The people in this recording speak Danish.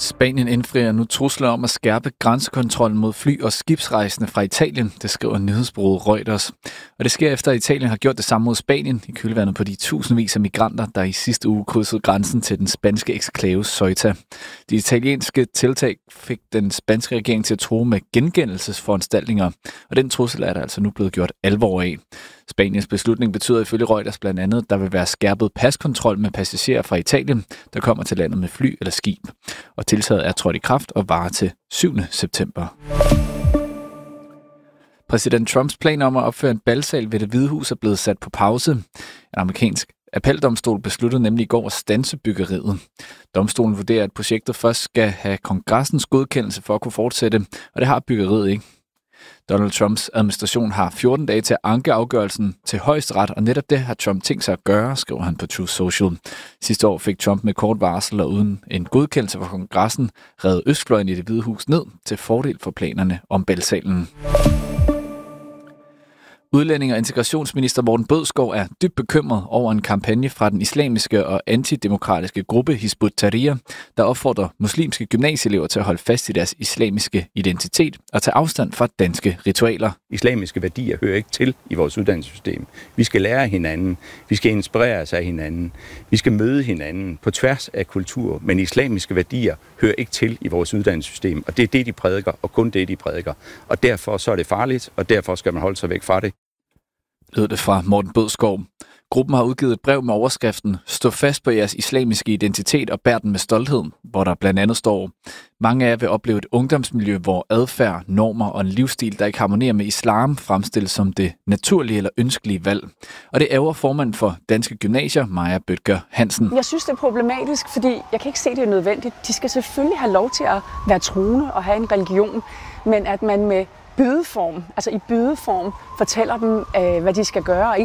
Spanien indfrier nu trusler om at skærpe grænsekontrollen mod fly- og skibsrejsende fra Italien, det skriver nyhedsbureauet Reuters. Og det sker efter, at Italien har gjort det samme mod Spanien i kølvandet på de tusindvis af migranter, der i sidste uge krydsede grænsen til den spanske eksklave Ceuta. De italienske tiltag fik den spanske regering til at true med gengældelsesforanstaltninger, og den trussel er der altså nu blevet gjort alvor af. Spaniens beslutning betyder ifølge Reuters blandt andet, at der vil være skærpet paskontrol med passagerer fra Italien, der kommer til landet med fly eller skib. Og tiltaget er trådt i kraft og varer til 7. september. Præsident Trumps planer om at opføre en balsal ved Det Hvide Hus er blevet sat på pause. En amerikansk appeldomstol besluttede nemlig i går at standse byggeriet. Domstolen vurderer, at projektet først skal have kongressens godkendelse for at kunne fortsætte, og det har byggeriet ikke. Donald Trumps administration har 14 dage til at anke afgørelsen til højesteret, og netop det har Trump tænkt sig at gøre, skriver han på Truth Social. Sidste år fik Trump med kort varsel og uden en godkendelse fra kongressen revet østfløjen i Det Hvide Hus ned til fordel for planerne om balsalen. Udlænding- og integrationsminister Morten Bødskov er dybt bekymret over en kampagne fra den islamiske og antidemokratiske gruppe Hizb ut-Tahrir, der opfordrer muslimske gymnasieelever til at holde fast i deres islamiske identitet og tage afstand fra danske ritualer. Islamiske værdier hører ikke til i vores uddannelsessystem. Vi skal lære hinanden, vi skal inspireres af hinanden, vi skal møde hinanden på tværs af kultur, men islamiske værdier hører ikke til i vores uddannelsessystem, og det er det, de prædiker, og kun det, de prædiker. Og derfor så er det farligt, og derfor skal man holde sig væk fra det. Lød det fra Morten Bødskov. Gruppen har udgivet et brev med overskriften "Stå fast på jeres islamiske identitet og bær den med stolthed", hvor der blandt andet står: "Mange af jer vil opleve et ungdomsmiljø, hvor adfærd, normer og en livsstil, der ikke harmonerer med islam, fremstilles som det naturlige eller ønskelige valg." Og det ærger formanden for Danske Gymnasier, Maja Bødker Hansen. Jeg synes, det er problematisk, fordi jeg kan ikke se, det er nødvendigt. De skal selvfølgelig have lov til at være troende og have en religion, men at man med bydeform, altså i bydeform, fortæller dem, hvad de skal gøre, og